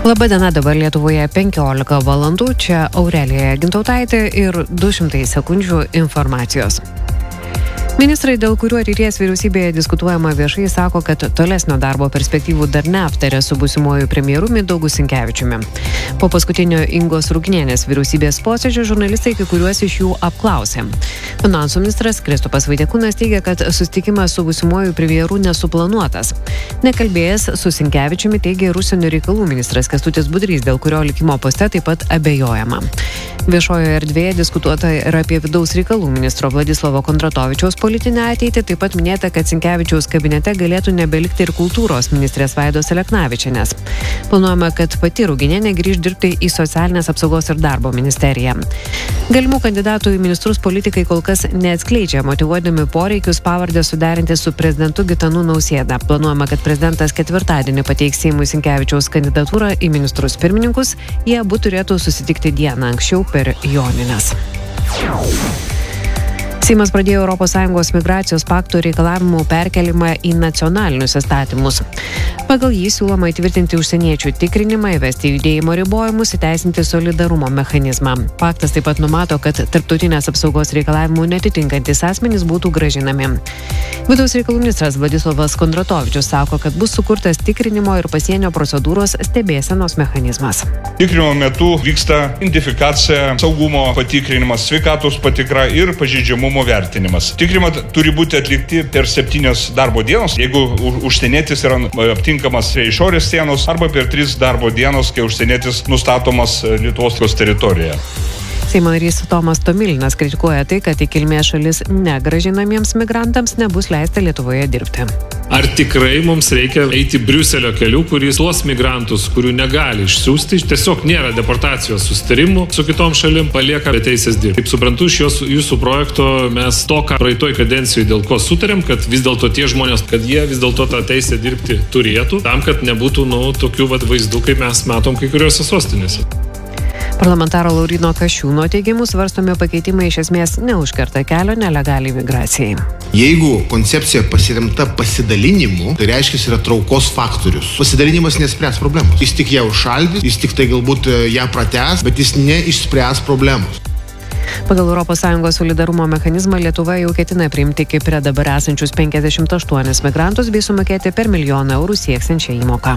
Labadiena, dabar Lietuvoje 15 valandų, čia Aurelija Gintautaitė ir 200 sekundžių informacijos. Ministrai, dėl kurių ateities vyriausybėje diskutuojama viešai, sako, kad tolesnio darbo perspektyvų dar neaptarė su būsimuoju premjeru Mindaugu Sinkevičiumi. Po paskutinio Ingos Ruginienės vyriausybės posėdžio žurnalistai kai kuriuos iš jų apklausė. Finansų ministras Kristupas Vaitiekūnas teigia, kad susitikimas su būsimuoju premjeru nesuplanuotas. Nekalbėjęs su Sinkevičiumi, teigia ir užsienio reikalų ministras Kęstutis Budrys, dėl kurio likimo poste taip pat abejojama. Viešojoje erdvėje diskutuota ir apie vidaus reikalų ministro Vladislovo Kondratovičiaus politinę ateitį, taip pat minėta, kad Sinkevičiaus kabinete galėtų nebelikti ir kultūros ministrės Vaidos Aleknavičienės. Planuojama, kad pati Ruginienė grįž dirbti į socialinės apsaugos ir darbo ministeriją. Galimų kandidatų į ministrus politikai kol kas neatskleidžia, motyvuodami poreikius pavardę suderinti su prezidentu Gitanu Nausėda. Planuojama, kad prezidentas ketvirtadienį pateiks Seimui Sinkevičiaus kandidatūrą į ministrus pirmininkus, jie abu turėtų susitikti dieną anksčiau per Jonines. Seimas pradėjo ES migracijos pakto reikalavimų perkelimą į nacionalinius įstatymus. Pagal jį siūloma įtvirtinti užsieniečių tikrinimą, įvesti judėjimo ribojimus, įteisinti solidarumo mechanizmą. Paktas taip pat numato, kad tarptautinės apsaugos reikalavimų netitinkantys asmenys būtų grąžinami. Vidaus reikalų ministras Vladislovas Kondratovičius sako, kad bus sukurtas tikrinimo ir pasienio procedūros stebėsenos mechanizmas. Tikrinimo metu vyksta identifikacija, saugumo patikrinimas, sveikatos patikra ir pažeidžiamumo vertinimas. Tikrinimai turi būti atlikti per 7 darbo dienos, jeigu užsienietis yra aptinkamas prie išorės sienos, arba per 3 darbo dienos, kai užsienietis nustatomas Lietuvos teritorijoje. Seimo narys Tomas Tomilinas kritikuoja tai, kad į kilmės šalis negrąžinamiems migrantams nebus leista Lietuvoje dirbti. Ar tikrai mums reikia eiti Briuselio keliu, kuris tuos migrantus, kurių negali išsiųsti, tiesiog nėra deportacijos susitarimų su kitom šalim, palieka be teisės dirbti. Kaip suprantu, iš jūsų projekto mes to, ką praeitoj kadencijoje dėl ko sutarėm, kad vis dėlto tie žmonės, kad jie vis dėlto tą teisę dirbti turėtų, tam, kad nebūtų tokių vaizdų, kaip mes matom kai kuriuose sostinėse. Parlamentaro Lauryno Kasčiūno teigimu svarstomi pakeitimai iš esmės neužkerta kelio nelegaliai migracijai. Jeigu koncepcija pasiremta pasidalinimu, tai reiškia yra traukos faktorius. Pasidalinimas nespręs problemos. Jis tik ją užšaldys, jis tik tai galbūt ją pratęs, bet jis neišspręs problemos. Pagal ES solidarumo mechanizmą Lietuva jau ketina priimti Kipre dabar esančius 58 migrantus bei sumokėti per 1 000 000 eurų sieksiančią įmoką.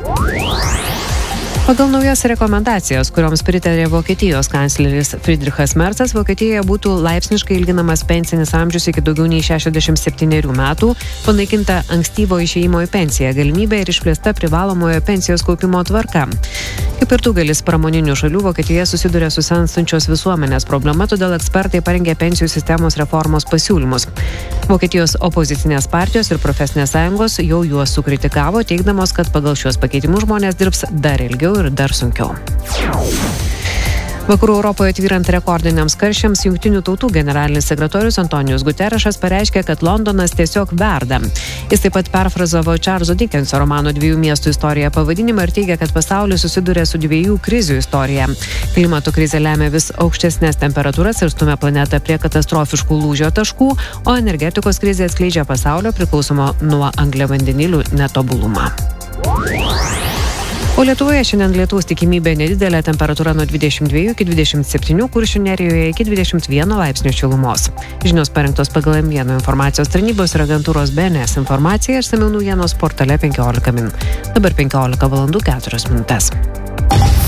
Pagal naujas rekomendacijas, kurioms pritarė Vokietijos kancleris Friedrichas Merzas, Vokietijoje būtų laipsniškai ilginamas pensinis amžius iki daugiau nei 67 metų, panaikinta ankstyvo išėjimo į pensiją galimybė ir išplėsta privalomojo pensijos kaupimo tvarka. Kaip ir daugelis pramoninių šalių, Vokietija susiduria su senstančios visuomenės problema, todėl ekspertai parengė pensijų sistemos reformos pasiūlymus. Vokietijos opozicinės partijos ir profesinės sąjungos jau juos sukritikavo, teigdamos, kad pagal šiuos pakeitimus žmonės dirbs dar ilgiau ir dar sunkiau. Vakarų Europoje tvyrant rekordiniams karščiams, Jungtinių tautų generalinis sekretorius Antonijus Guterešas pareiškė, kad Londonas tiesiog verda. Jis taip pat perfrazavo Čarlzo Dickenso romano 2 miestų istorija pavadinimą ir teigia, kad pasaulis susiduria su 2 krizių istorija. Klimato krizė lemia vis aukštesnės temperatūras ir stumia planetą prie katastrofiškų lūžio taškų, o energetikos krizė atskleidžia pasaulio priklausomą nuo angliavandenilių netobulumą. O Lietuvoje šiandien lietaus tikimybė nedidelė, temperatūra nuo 22 iki 27, Kuršių Nerijoje iki 21 laipsnių šilumos. Žinios parengtos pagal M1 informacijos tarnybos ir agentūros BNS informaciją, išsamiau naujienos portale 15 min. Dabar 15 valandų 4 minutės.